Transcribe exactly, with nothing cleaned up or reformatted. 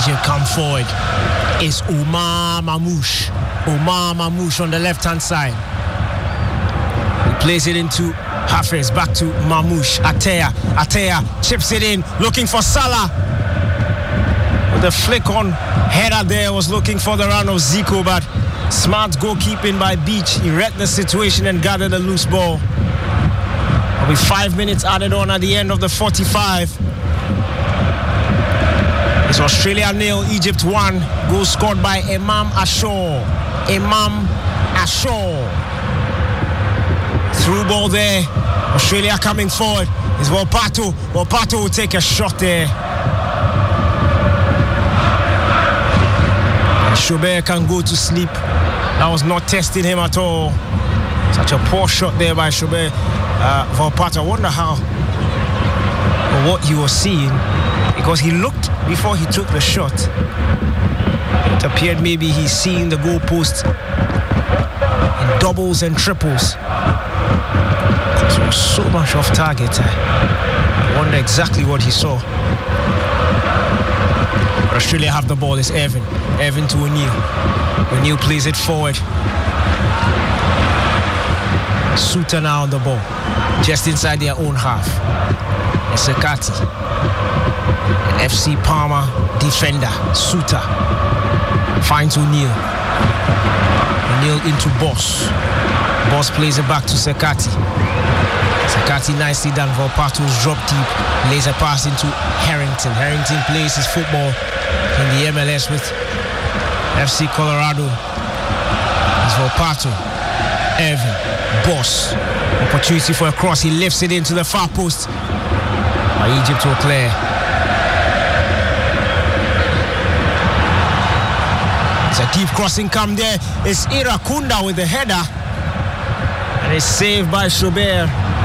Egypt come forward. It's Omar Mamouche. Omar Mamouche on the left-hand side. He plays it into Hafez, back to Mamouche. Atea, Atea chips it in, looking for Salah. With a flick on header there, was looking for the run of Zico, but smart goalkeeping by Beach. He read the situation and gathered a loose ball. There'll be five minutes added on at the end of the forty-five. It's Australia nil, Egypt one. Goal scored by Imam Ashore. Imam Ashore. Through ball there. Australia coming forward. It's Volpato. Volpato will take a shot there. Schobert can go to sleep. That was not testing him at all. Such a poor shot there by Schobert. Uh, Volpato, I wonder how or what he was seeing, because he looked before he took the shot. It appeared maybe he's seeing the goalpost in doubles and triples. So, so much off target. I wonder exactly what he saw. Australia have the ball. It's Evan. Evan to O'Neill. O'Neill plays it forward. Suter now on the ball. Just inside their own half. Sekati. F C Parma defender. Suter. Finds O'Neill. O'Neill into Boss. Boss plays it back to Sekati. Sekati nicely done. Volpato's drop deep. Lays a pass into Harrington. Harrington plays his football in the M L S with F C Colorado. It's Volpato. Evan. Boss. Opportunity for a cross. He lifts it into the far post. But Egypt will clear. It's a deep crossing come there. It's Irakunda with the header. And it's saved by Schobert.